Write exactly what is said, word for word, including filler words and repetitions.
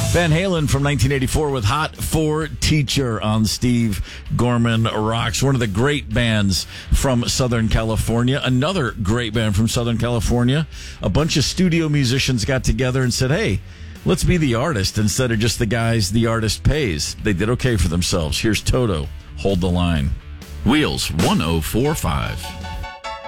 Van Halen from nineteen eighty-four with Hot for Teacher on Steve Gorman Rocks. One of the great bands from Southern California. Another great band from Southern California. A bunch of studio musicians got together and said, hey, let's be the artist instead of just the guys the artist pays. They did okay for themselves. Here's Toto, Hold the Line. Wheels one oh four point five.